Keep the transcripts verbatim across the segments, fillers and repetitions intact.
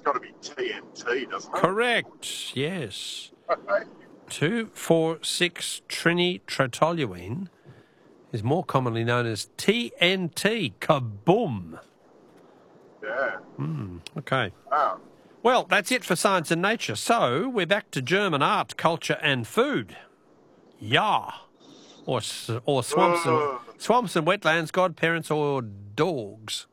got to be T N T, doesn't it? Correct, yes. two four six trinitrotoluene is more commonly known as T N T. Kaboom. Yeah. Mm, okay. Oh. Well, that's it for Science and Nature. So we're back to German art, culture and food. Yeah. Or, or swamps, and, swamps and wetlands, godparents or dogs.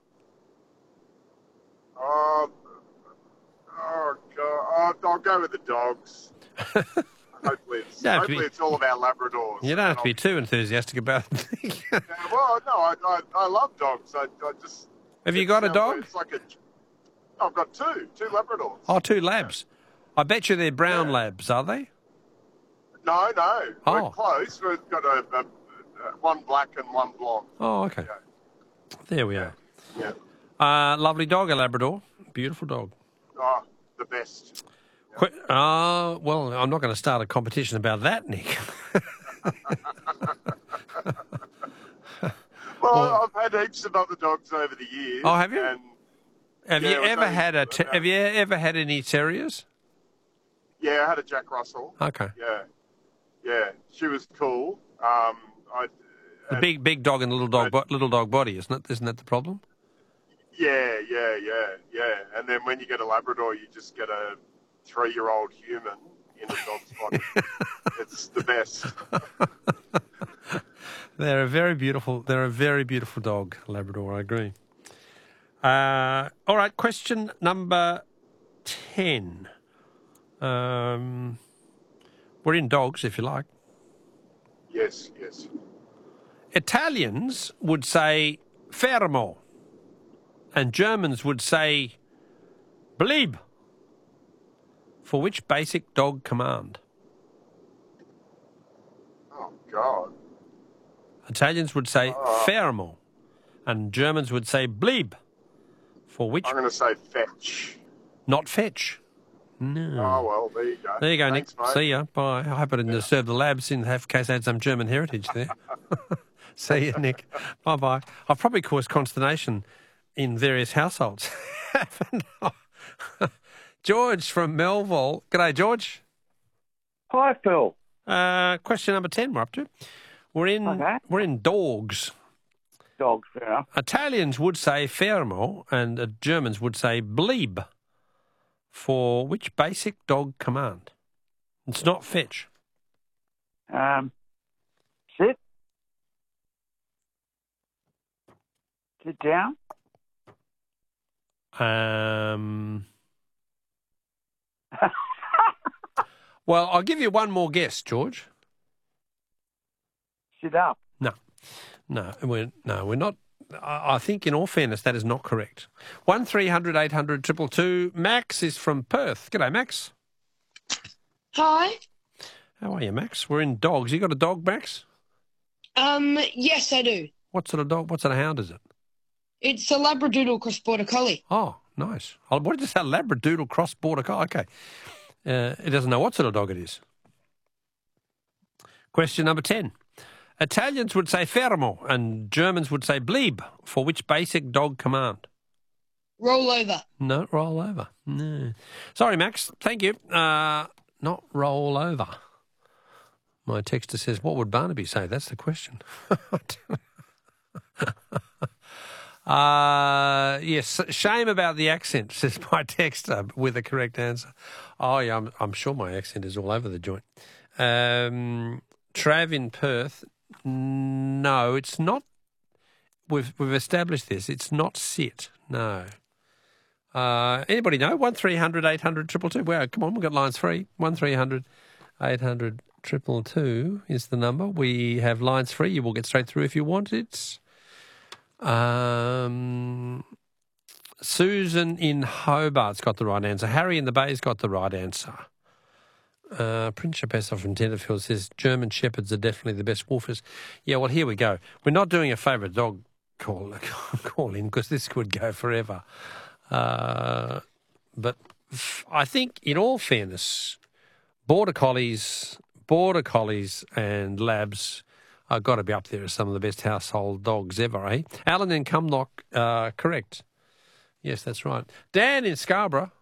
Oh, oh God. Oh, I'll go with the dogs. Hopefully, it's, hopefully be, it's all about Labradors. You don't have to be too enthusiastic about it. Yeah, well, no, I, I, I love dogs. I, I just. Have you got a dog? It's like a. I've got two, two Labradors. Oh, two labs. I bet you they're brown yeah. labs, are they? No, no. Oh. We're close. We've got a, a, a one black and one blonde. Oh, okay. Yeah. There we are. Yeah. Uh, lovely dog, a Labrador. Beautiful dog. Oh, the best. Yeah. Uh, well, I'm not going to start a competition about that, Nick. well, well, I've had heaps of other dogs over the years. Oh, have you? And have yeah, you ever had a? Te- have you ever had any terriers? Yeah, I had a Jack Russell. Okay. Yeah, yeah, she was cool. Um, I. The big, big dog and little dog, bo- little dog body, isn't it? Isn't that the problem? Yeah, yeah, yeah, yeah. And then when you get a Labrador, you just get a three-year-old human in a dog's body. It's the best. They're a very beautiful. They're a very beautiful dog, Labrador. I agree. Uh, all right, question number ten. Um, we're in dogs, if you like. Yes, yes. Italians would say fermo, and Germans would say bleib. For which basic dog command? Oh, God. Italians would say uh, fermo, and Germans would say bleib. For which? I'm going to say fetch. Not fetch. No. Oh, well, there you go. There you go, Thanks, Nick. Mate. See ya. Bye. I hope I didn't yeah. disturb the labs in case I had some German heritage there. See you, Nick. Bye-bye. I've probably caused consternation in various households. George from Melville. G'day, George. Hi, Phil. Uh, question number ten we're up to. We're in, okay. we're in dogs. Dogs, fair enough. Italians would say fermo and uh, Germans would say bleib. For which basic dog command? It's not fetch. Um, sit. Sit down. Um. Well, I'll give you one more guess, George. Sit up. No, no, we're no, we're not. I, I think, in all fairness, that is not correct. One three hundred eight hundred triple two. Max is from Perth. G'day, Max. Hi. How are you, Max? We're in dogs. You got a dog, Max? Um, yes, I do. What sort of dog? What sort of hound is it? It's a Labradoodle cross border collie. Oh, nice. What did you say? Labradoodle cross border collie. Okay. Uh, it doesn't know what sort of dog it is. Question number ten. Italians would say fermo and Germans would say bleib. For which basic dog command? Roll over. No, roll over. No. Sorry, Max. Thank you. Uh, not roll over. My texter says, what would Barnaby say? That's the question. uh, yes, shame about the accent, says my texter with the correct answer. Oh, yeah, I'm, I'm sure my accent is all over the joint. Um, Trav in Perth, no, it's not. We've we've established this. It's not sit. No. Uh, anybody know? One three hundred eight hundred triple two. Wow, come on, we've got lines free. One three hundred eight hundred triple two is the number. We have lines free. You will get straight through if you want it. Um, Susan in Hobart's got the right answer. Harry in the Bay's got the right answer. Uh, Prince Chapessa from Tenterfield says German Shepherds are definitely the best wolfers. Yeah, well, here we go. We're not doing a favourite dog call, call in because this could go forever. Uh, but f- I think, in all fairness, Border Collies, Border Collies and Labs are got to be up there as some of the best household dogs ever, eh? Alan in Cumnock, uh, correct. Yes, that's right. Dan in Scarborough.